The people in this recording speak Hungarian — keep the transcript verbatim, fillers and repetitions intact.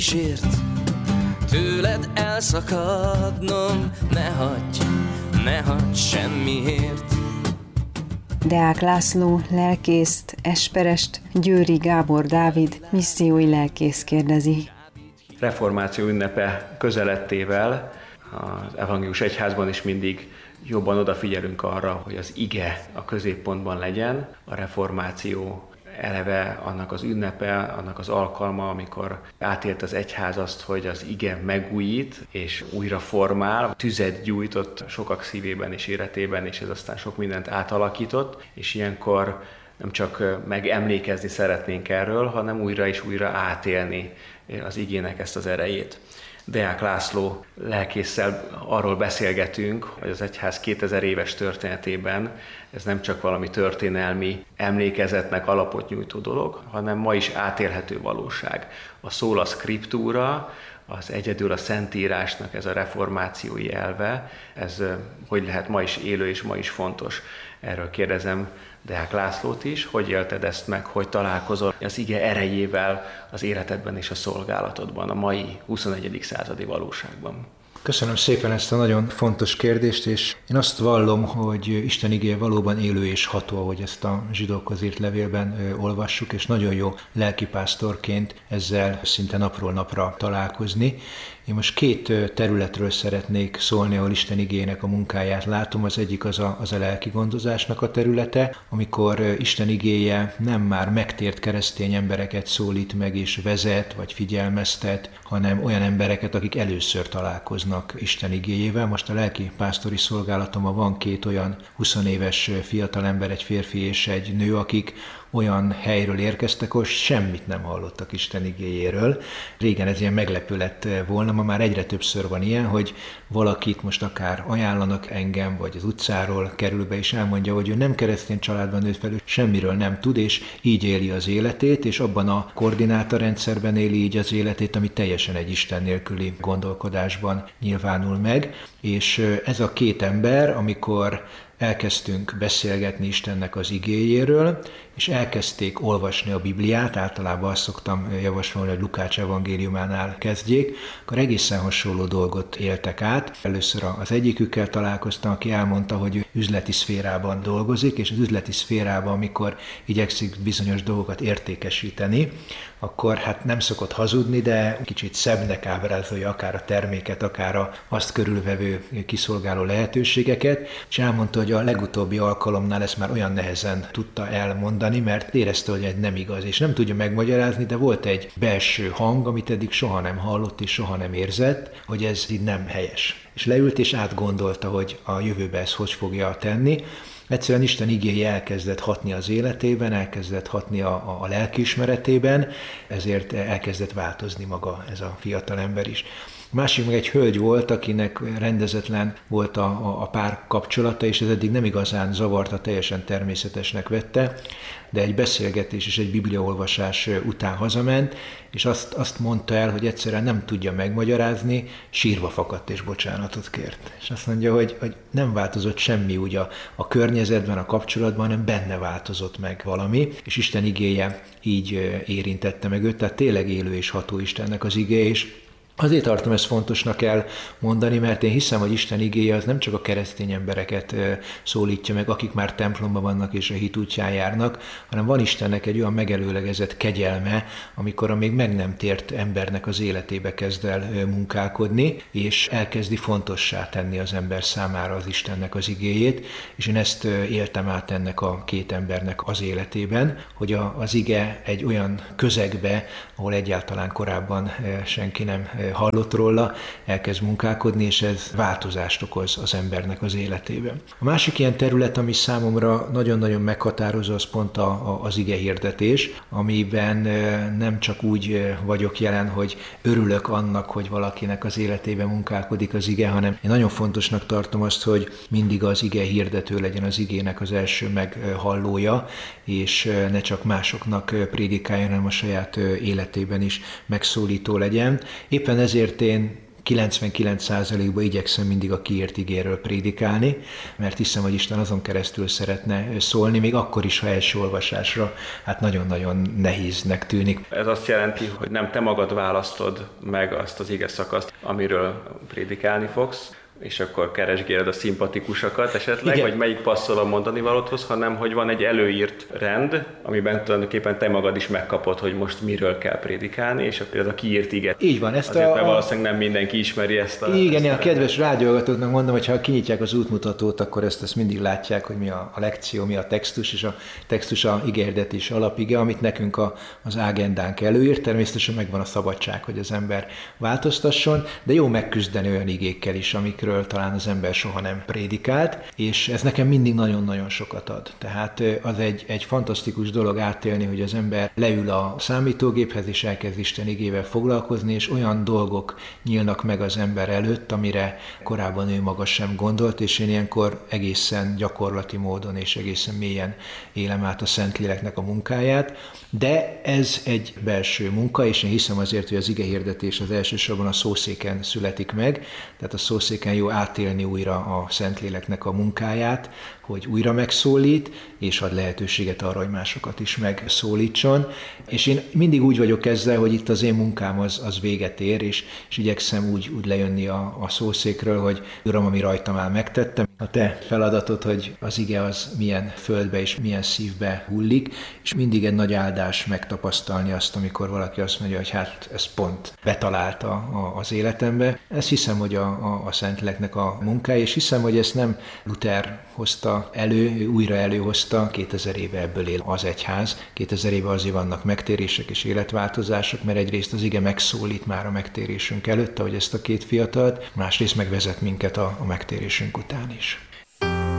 Sért, tőled elszakadnom, ne hagyj, ne hagyj semmiért. Deák László lelkészt, esperest Győri Gábor Dávid missziói lelkész kérdezi. Reformáció ünnepe közelettével az evangélius egyházban is mindig jobban odafigyelünk arra, hogy az ige a középpontban legyen. A reformáció eleve annak az ünnepe, annak az alkalma, amikor átélt az egyház azt, hogy az ige megújít és újra formál. Tüzet gyújtott sokak szívében és életében, és ez aztán sok mindent átalakított, és ilyenkor nem csak megemlékezni szeretnénk erről, hanem újra és újra átélni az igének ezt az erejét. Deák László lelkésszel arról beszélgetünk, hogy az egyház kétezer éves történetében ez nem csak valami történelmi emlékezetnek alapot nyújtó dolog, hanem ma is átélhető valóság. A sola scriptura, az egyedül a Szentírásnak ez a reformációi elve, ez hogy lehet ma is élő és ma is fontos. Erről kérdezem Deák Lászlót is, hogy élted ezt meg, hogy találkozol az ige erejével az életedben és a szolgálatodban, a mai huszonegyedik századi valóságban. Köszönöm szépen ezt a nagyon fontos kérdést, és én azt vallom, hogy Isten igéje valóban élő és ható, ahogy ezt a zsidókhoz írt levélben olvassuk, és nagyon jó lelkipásztorként ezzel szinte napról napra találkozni. Én most két területről szeretnék szólni, ahol Isten igének a munkáját látom. Az egyik az a, az a lelki gondozásnak a területe, amikor Isten igéje nem már megtért keresztény embereket szólít meg és vezet, vagy figyelmeztet, hanem olyan embereket, akik először találkoznak Isten igéjével. Most a lelki pásztori szolgálatomban van két olyan huszonéves fiatalember, egy férfi és egy nő, akik olyan helyről érkeztek, ahol semmit nem hallottak Isten igéjéről. Régen ez ilyen meglepő lett volna, ma már egyre többször van ilyen, hogy valakit most akár ajánlanak engem, vagy az utcáról kerül be, és elmondja, hogy ő nem keresztény családban nőtt fel, ő semmiről nem tud, és így éli az életét, és abban a koordinátorrendszerben éli így az életét, ami teljesen egy Isten nélküli gondolkodásban nyilvánul meg. És ez a két ember, amikor elkezdtünk beszélgetni Istennek az igéjéről, és elkezdték olvasni a Bibliát, általában azt szoktam javasolni, hogy Lukács evangéliumánál kezdjék, akkor egészen hasonló dolgot éltek át. Először az egyikükkel találkoztam, aki elmondta, hogy ő üzleti szférában dolgozik, és az üzleti szférában, amikor igyekszik bizonyos dolgokat értékesíteni, akkor hát nem szokott hazudni, de kicsit szebbnek ábrázolja akár a terméket, akár a azt körülvevő kiszolgáló lehetőségeket, és elmondta, hogy a legutóbbi alkalomnál ezt már olyan nehezen tudta elmondani, mert érezte, hogy ez nem igaz, és nem tudja megmagyarázni, de volt egy belső hang, amit eddig soha nem hallott és soha nem érzett, hogy ez így nem helyes. És leült és átgondolta, hogy a jövőben ezt hogy fogja tenni. Egyszerűen Isten igéje elkezdett hatni az életében, elkezdett hatni a, a, a lelkiismeretében, ezért elkezdett változni maga ez a fiatal ember is. A másik meg egy hölgy volt, akinek rendezetlen volt a, a, a pár kapcsolata, és ez eddig nem igazán zavarta, teljesen természetesnek vette, de egy beszélgetés és egy bibliaolvasás után hazament, és azt, azt mondta el, hogy egyszerűen nem tudja megmagyarázni, sírva fakadt és bocsánatot kért. És azt mondja, hogy, hogy nem változott semmi úgy a, a környezetben, a kapcsolatban, hanem benne változott meg valami, és Isten igéje így érintette meg őt, tehát tényleg élő és ható Istennek az igéje, és azért tartom ezt fontosnak elmondani, mert én hiszem, hogy Isten igéje az nem csak a keresztény embereket szólítja meg, akik már templomban vannak és a hit útján járnak, hanem van Istennek egy olyan megelőlegezett kegyelme, amikor a még meg nem tért embernek az életébe kezd el munkálkodni, és elkezdi fontossá tenni az ember számára az Istennek az igéjét, és én ezt éltem át ennek a két embernek az életében, hogy a, az ige egy olyan közegbe, ahol egyáltalán korábban senki nem hallott róla, elkezd munkálkodni, és ez változást okoz az embernek az életében. A másik ilyen terület, ami számomra nagyon-nagyon meghatározó, az pont a, a, az ige hirdetés, amiben nem csak úgy vagyok jelen, hogy örülök annak, hogy valakinek az életében munkálkodik az ige, hanem én nagyon fontosnak tartom azt, hogy mindig az ige hirdető legyen az igének az első meghallója, és ne csak másoknak prédikáljon, hanem a saját életében is megszólító legyen. Éppen ezért én kilencvenkilenc százalékban igyekszem mindig a kiírt igéről prédikálni, mert hiszem, hogy Isten azon keresztül szeretne szólni, még akkor is, ha első olvasásra hát nagyon-nagyon nehéznek tűnik. Ez azt jelenti, hogy nem te magad választod meg azt az ige szakaszt, amiről prédikálni fogsz, és akkor keresgéled a szimpatikusakat esetleg, igen, vagy melyik passzol a mondani valódhoz, hanem hogy van egy előírt rend, amiben tulajdonképpen te magad is megkapod, hogy most miről kell prédikálni, és akkor ez a kiírt ige. Így van. Ezt Azért, a, mert valószínűleg nem mindenki ismeri ezt a... Igen, ezt a, a kedves rádióhallgatóknak mondom, hogy ha kinyitják az útmutatót, akkor ezt, ezt mindig látják, hogy mi a, a lekció, mi a textus, és a textus a igehirdetés alapige, amit nekünk a, az ágendánk előírt. Természetesen megvan a szabadság, hogy az ember változtasson, de jó megküzdeni olyan igékkel is, amikről talán az ember soha nem prédikált, és ez nekem mindig nagyon-nagyon sokat ad. Tehát az egy, egy fantasztikus dolog átélni, hogy az ember leül a számítógéphez, és elkezd Isten igével foglalkozni, és olyan dolgok nyílnak meg az ember előtt, amire korábban ő maga sem gondolt, és én ilyenkor egészen gyakorlati módon és egészen mélyen élem át a Szentléleknek a munkáját, de ez egy belső munka, és én hiszem azért, hogy az igehirdetés az elsősorban a szószéken születik meg, tehát a szószéken jó átélni újra a Szentléleknek a munkáját, hogy újra megszólít, és ad lehetőséget arra, hogy másokat is megszólítson. És én mindig úgy vagyok ezzel, hogy itt az én munkám az, az véget ér, és, és igyekszem úgy, úgy lejönni a, a szószékről, hogy Uram, ami rajtam áll, megtettem. A te feladatod, hogy az ige az milyen földbe és milyen szívbe hullik, és mindig egy nagy áldás megtapasztalni azt, amikor valaki azt mondja, hogy hát ez pont betalálta a, az életembe. Ezt hiszem, hogy a, a, a Szentléleknek a munkája, és hiszem, hogy ezt nem Luther hozta elő, újra előhozta, kétezer éve ebből él az egyház. kétezer éve azért vannak megtérések és életváltozások, mert egyrészt az ige megszólít már a megtérésünk előtt, ahogy ezt a két fiatalt, másrészt megvezet minket a, a megtérésünk után is.